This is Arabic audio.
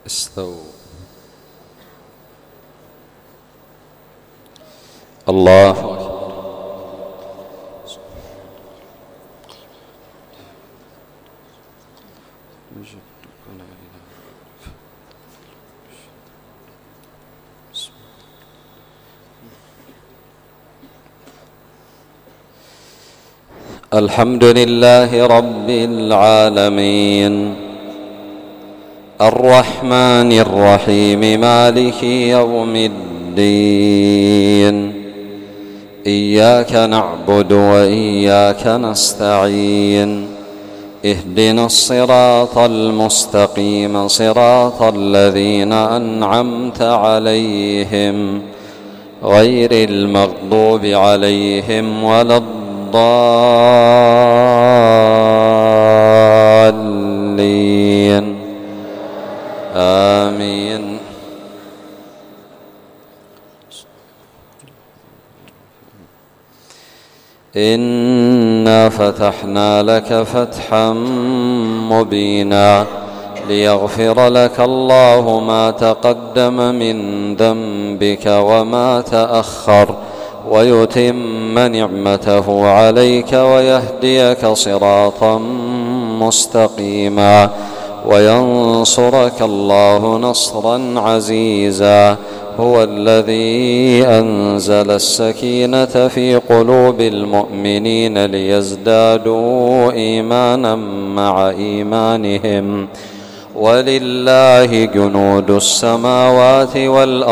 استووا. الله أكبر. الحمد لله رب العالمين الرحمن الرحيم مالك يوم الدين إياك نعبد وإياك نستعين اهدنا الصراط المستقيم صراط الذين أنعمت عليهم غير المغضوب عليهم ولا الضالين آمين. إنا فتحنا لك فتحا مبينا ليغفر لك الله ما تقدم من ذنبك وما تأخر ويتم نعمته عليك ويهديك صراطا مستقيما وينصرك الله نصرا عزيزا. هو الذي أنزل السكينة في قلوب المؤمنين ليزدادوا إيمانا مع إيمانهم ولله جنود السماوات والأرض